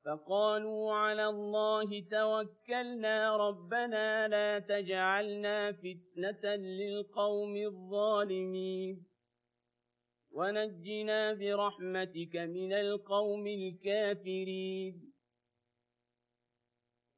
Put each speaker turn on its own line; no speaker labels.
فقالوا على الله توكلنا ربنا لا تجعلنا فتنة للقوم الظالمين ونجنا برحمتك من القوم الكافرين